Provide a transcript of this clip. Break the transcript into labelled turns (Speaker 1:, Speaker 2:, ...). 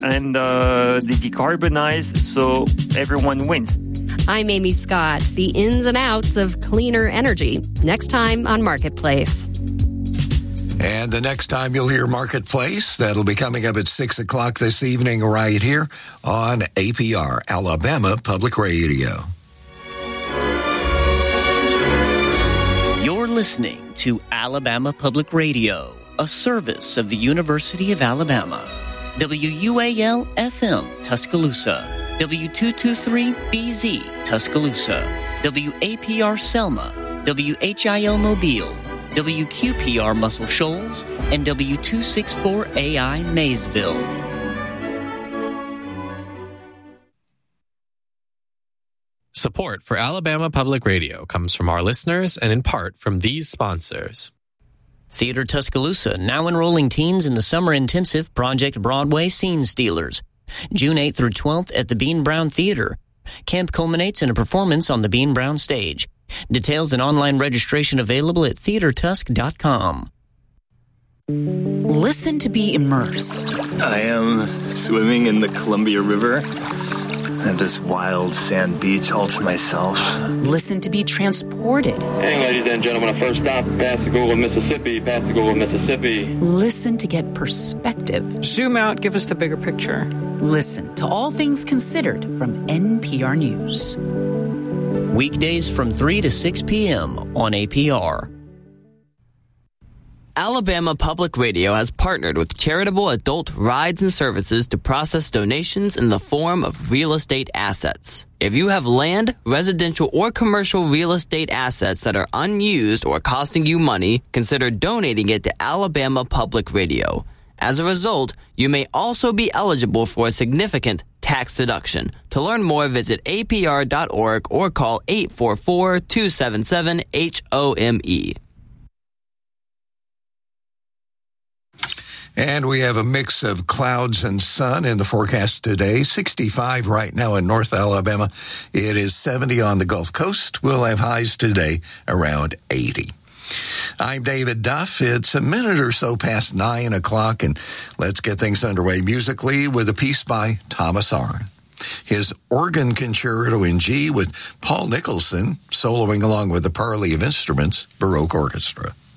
Speaker 1: and they decarbonize, so everyone wins.
Speaker 2: I'm Amy Scott. The ins and outs of cleaner energy. Next time on Marketplace.
Speaker 3: And the next time you'll hear Marketplace, that'll be coming up at 6 o'clock this evening right here on APR, Alabama Public Radio.
Speaker 4: You're listening to Alabama Public Radio, a service of the University of Alabama. WUAL-FM, Tuscaloosa. W223BZ, Tuscaloosa. WAPR Selma. WHIL Mobile. WQPR Muscle Shoals, and W264AI Maysville.
Speaker 5: Support for Alabama Public Radio comes from our listeners and in part from these sponsors.
Speaker 4: Theater Tuscaloosa now enrolling teens in the Summer Intensive Project Broadway Scene Stealers. June 8th through 12th at the Bean Brown Theater. Camp culminates in a performance on the Bean Brown stage. Details and online registration available at theatertusk.com.
Speaker 6: Listen to be immersed.
Speaker 7: I am swimming in the Columbia River. I have this wild sand beach all to myself.
Speaker 6: Listen to be transported.
Speaker 8: Hey, ladies and gentlemen, first stop, Pascagoula, Mississippi, Pascagoula, Mississippi.
Speaker 6: Listen to get perspective.
Speaker 9: Zoom out, give us the bigger picture.
Speaker 6: Listen to All Things Considered from NPR News.
Speaker 4: Weekdays from 3 to 6 p.m. on APR.
Speaker 10: Alabama Public Radio has partnered with Charitable Adult Rides and Services to process donations in the form of real estate assets. If you have land, residential, or commercial real estate assets that are unused or costing you money, consider donating it to Alabama Public Radio. As a result, you may also be eligible for a significant tax deduction. To learn more, visit apr.org or call 844-277-HOME.
Speaker 3: And we have a mix of clouds and sun in the forecast today. 65 right now in North Alabama. It is 70 on the Gulf Coast. We'll have highs today around 80. I'm David Duff. It's a minute or so past 9 o'clock, and let's get things underway musically with a piece by Thomas Arne. His organ concerto in G with Paul Nicholson, soloing along with the Parley of Instruments Baroque Orchestra.